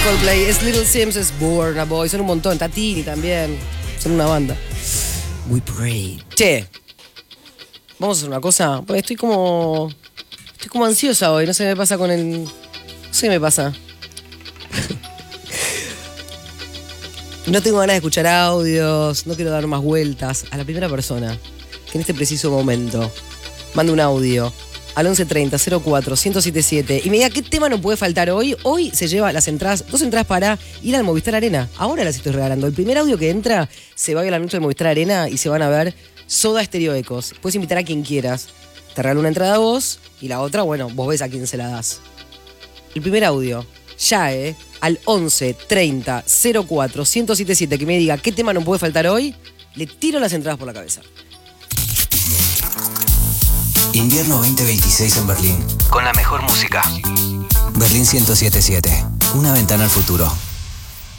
Coldplay, es Little Sims, es Burna Boy, son un montón. Tatini también, son una banda. We Pray. Che, vamos a hacer una cosa. Pues estoy como ansiosa hoy, no sé qué me pasa con el... No sé qué me pasa. No tengo ganas de escuchar audios, no quiero dar más vueltas. A la primera persona que en este preciso momento mande un audio al 1130-04-1077 y me diga qué tema no puede faltar hoy. Hoy se lleva las entradas, 2 entradas para ir al Movistar Arena. Ahora las estoy regalando. El primer audio que entra se va a ir a la noche del Movistar Arena y se van a ver Soda Stereo Ecos. Puedes invitar a quien quieras. Te regalo una entrada a vos y la otra, bueno, vos ves a quién se la das. El primer audio, ya, al 1130-04-1077 que me diga qué tema no puede faltar hoy, le tiro las entradas por la cabeza. Invierno 2026 en Berlín. Con la mejor música. Berlín 107.7. Una ventana al futuro.